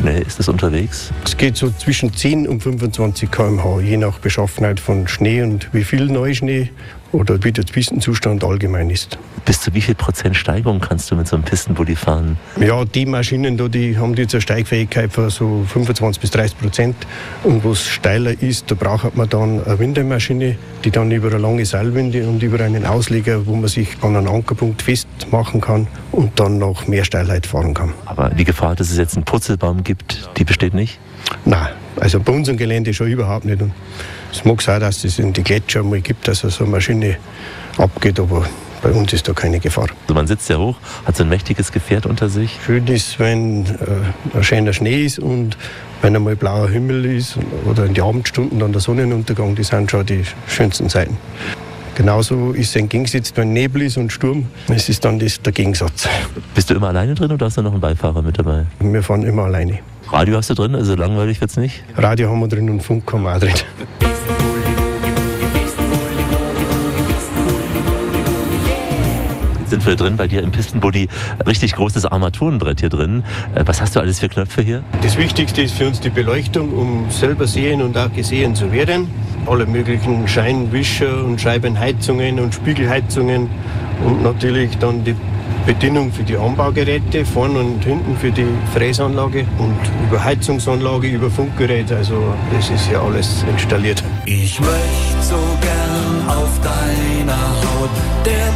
schnell ist es unterwegs? Es geht so zwischen 10 und 25 km/h, je nach Beschaffenheit von Schnee und wie viel Neuschnee oder wie der Pistenzustand allgemein ist. Bis zu wie viel Prozent Steigung kannst du mit so einem Pistenbully fahren? Ja, die Maschinen da, die haben jetzt eine Steigfähigkeit von so 25 bis 30%. Und wo es steiler ist, da braucht man dann eine Windemaschine, die dann über eine lange Seilwinde und über einen Ausleger, wo man sich an einen Ankerpunkt festmachen kann und dann noch mehr Steilheit fahren kann. Aber die Gefahr, dass es jetzt einen Purzelbaum gibt, die besteht nicht? Nein, also bei unserem Gelände schon überhaupt nicht. Und es mag sein, dass es in die Gletscher mal gibt, dass so eine Maschine abgeht, aber bei uns ist da keine Gefahr. Also man sitzt ja hoch, hat so ein mächtiges Gefährt unter sich. Schön ist, wenn ein schöner Schnee ist und wenn einmal blauer Himmel ist oder in die Abendstunden dann der Sonnenuntergang, die sind schon die schönsten Zeiten. Genauso ist es entgegengesetzt, wenn Nebel ist und Sturm. Es ist dann der Gegensatz. Bist du immer alleine drin oder hast du noch einen Beifahrer mit dabei? Wir fahren immer alleine. Radio hast du drin, also langweilig wird's nicht? Radio haben wir drin und Funk haben wir auch drin. Sind wir drin bei dir im Pistenbully. Richtig großes Armaturenbrett hier drin. Was hast du alles für Knöpfe hier? Das Wichtigste ist für uns die Beleuchtung, um selber sehen und auch gesehen zu werden. Alle möglichen Scheinwischer und Scheibenheizungen und Spiegelheizungen und natürlich dann die Bedienung für die Anbaugeräte, vorne und hinten für die Fräsanlage und über Heizungsanlage, über Funkgeräte. Also das ist ja alles installiert. Ich möchte so gern auf deiner Haut der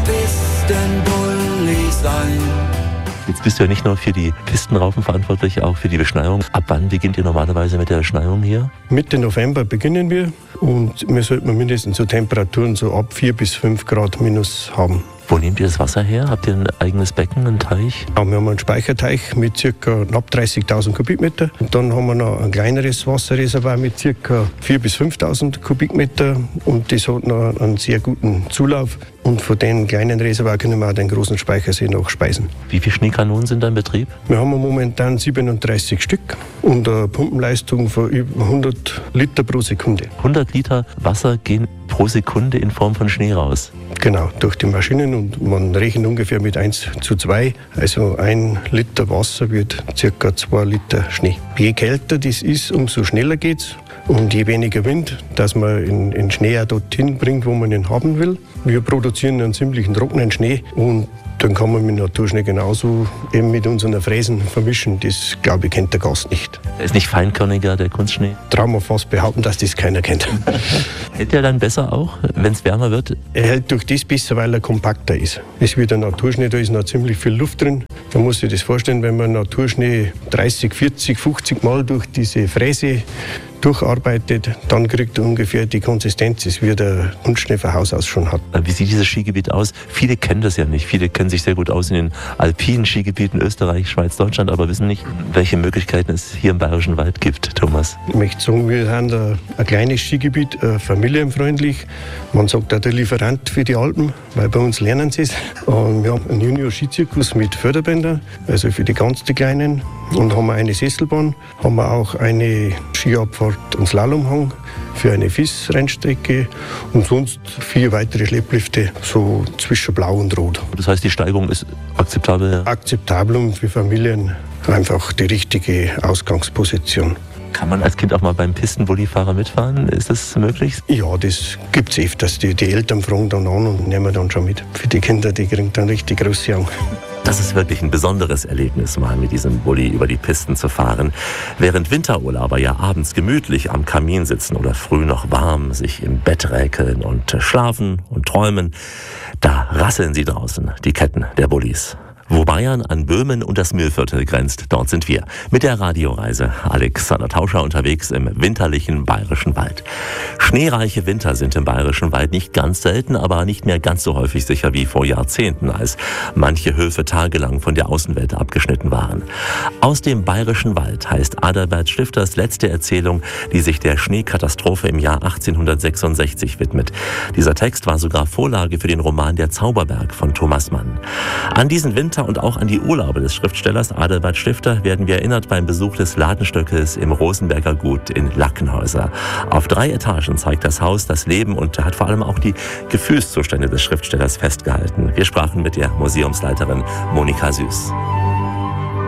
Pistenbully sein. Jetzt bist du ja nicht nur für die Pistenraufen verantwortlich, auch für die Beschneiung. Ab wann beginnt ihr normalerweise mit der Beschneiung hier? Mitte November beginnen wir und wir sollten mindestens so Temperaturen so ab 4 bis 5 Grad minus haben. Wo nehmt ihr das Wasser her? Habt ihr ein eigenes Becken, einen Teich? Ja, wir haben einen Speicherteich mit ca. knapp 30.000 Kubikmeter. Und dann haben wir noch ein kleineres Wasserreservoir mit ca. 4.000 bis 5.000 Kubikmeter. Und das hat noch einen sehr guten Zulauf. Und von den kleinen Reservoir können wir auch den großen Speichersee noch speisen. Wie viele Schneekanonen sind da in Betrieb? Wir haben momentan 37 Stück und eine Pumpenleistung von über 100 Liter pro Sekunde. 100 Liter Wasser gehen pro Sekunde in Form von Schnee raus? Genau, durch die Maschinen und man rechnet ungefähr mit 1:2. Also 1 Liter Wasser wird ca. 2 Liter Schnee. Je kälter das ist, umso schneller geht's. Und je weniger Wind, dass man den Schnee auch dorthin bringt, wo man ihn haben will. Wir produzieren einen ziemlich trockenen Schnee und dann kann man mit Naturschnee genauso eben mit unseren Fräsen vermischen. Das, glaube ich, kennt der Gast nicht. Der ist nicht feinkörniger, der Kunstschnee? Trauen wir fast behaupten, dass das keiner kennt. Hält der dann besser auch, wenn es wärmer wird? Er hält durch das besser, weil er kompakter ist. Es wird ein Naturschnee, da ist noch ziemlich viel Luft drin. Man muss sich das vorstellen, wenn man Naturschnee 30, 40, 50 Mal durch diese Fräse durcharbeitet, dann kriegt er ungefähr die Konsistenz, wie der Kunstschnee von Haus aus schon hat. Wie sieht dieses Skigebiet aus? Viele kennen das ja nicht. Viele kennen sich sehr gut aus in den alpinen Skigebieten Österreich, Schweiz, Deutschland, aber wissen nicht, welche Möglichkeiten es hier im Bayerischen Wald gibt, Thomas. Ich möchte sagen, wir sind ein kleines Skigebiet, familienfreundlich. Man sagt auch der Lieferant für die Alpen, weil bei uns lernen sie es. Und wir haben einen Junior-Skizirkus mit Förderbändern, also für die ganz die Kleinen. Und haben wir eine Sesselbahn, haben wir auch eine Skiabfahrt und Slalomhang für eine FIS-Rennstrecke und sonst 4 weitere Schlepplifte, so zwischen Blau und Rot. Das heißt, die Steigung ist akzeptabel? Akzeptabel und für Familien einfach die richtige Ausgangsposition. Kann man als Kind auch mal beim Pistenbullifahrer mitfahren? Ist das möglich? Ja, das gibt es öfters. Die Eltern fragen dann an und nehmen dann schon mit. Für die Kinder, die kriegen dann richtig große Augen. Das ist wirklich ein besonderes Erlebnis, mal mit diesem Bulli über die Pisten zu fahren. Während Winterurlauber ja abends gemütlich am Kamin sitzen oder früh noch warm sich im Bett räkeln und schlafen und träumen, da rasseln sie draußen, die Ketten der Bullis. Wo Bayern an Böhmen und das Mühlviertel grenzt, dort sind wir. Mit der Radioreise Alexander Tauscher unterwegs im winterlichen Bayerischen Wald. Schneereiche Winter sind im Bayerischen Wald nicht ganz selten, aber nicht mehr ganz so häufig sicher wie vor Jahrzehnten, als manche Höfe tagelang von der Außenwelt abgeschnitten waren. Aus dem Bayerischen Wald heißt Adalbert Stifters letzte Erzählung, die sich der Schneekatastrophe im Jahr 1866 widmet. Dieser Text war sogar Vorlage für den Roman Der Zauberberg von Thomas Mann. An diesen Winter und auch an die Urlaube des Schriftstellers Adalbert Stifter werden wir erinnert beim Besuch des Ladenstöckels im Rosenberger Gut in Lackenhäuser. Auf 3 Etagen zeigt das Haus das Leben und hat vor allem auch die Gefühlszustände des Schriftstellers festgehalten. Wir sprachen mit der Museumsleiterin Monika Süß.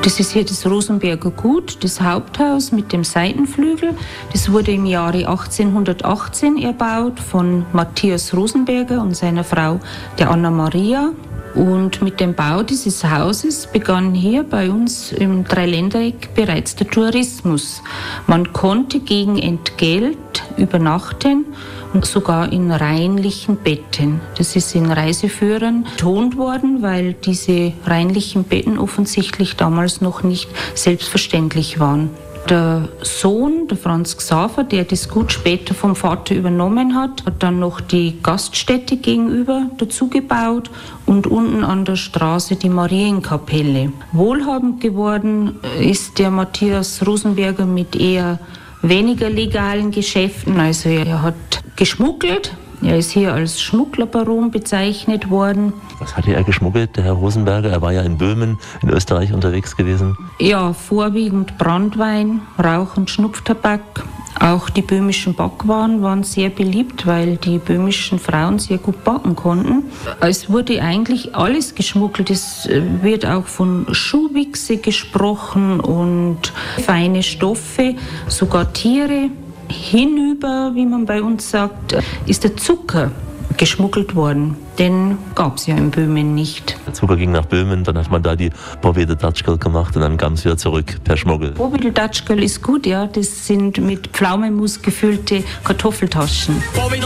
Das ist hier das Rosenberger Gut, das Haupthaus mit dem Seitenflügel. Das wurde im Jahre 1818 erbaut von Matthias Rosenberger und seiner Frau, der Anna Maria. Und mit dem Bau dieses Hauses begann hier bei uns im Dreiländereck bereits der Tourismus. Man konnte gegen Entgelt übernachten und sogar in reinlichen Betten. Das ist in Reiseführern betont worden, weil diese reinlichen Betten offensichtlich damals noch nicht selbstverständlich waren. Der Sohn, der Franz Xaver, der das Gut später vom Vater übernommen hat, hat dann noch die Gaststätte gegenüber dazu gebaut und unten an der Straße die Marienkapelle. Wohlhabend geworden ist der Matthias Rosenberger mit eher weniger legalen Geschäften. Also er hat geschmuggelt. Er ist hier als Schmugglerbaron bezeichnet worden. Was hatte er geschmuggelt, der Herr Rosenberger? Er war ja in Böhmen, in Österreich unterwegs gewesen. Ja, vorwiegend Branntwein, Rauch- und Schnupftabak. Auch die böhmischen Backwaren waren sehr beliebt, weil die böhmischen Frauen sehr gut backen konnten. Es wurde eigentlich alles geschmuggelt. Es wird auch von Schuhwichse gesprochen und feine Stoffe, sogar Tiere. Hinüber, wie man bei uns sagt, ist der Zucker geschmuggelt worden. Den gab es ja in Böhmen nicht. Der Zucker ging nach Böhmen, dann hat man da die Pobede-Datschkel gemacht und dann kam es wieder zurück per Schmuggel. Pobede-Datschkel ist gut, ja. Das sind mit Pflaumenmus gefüllte Kartoffeltaschen.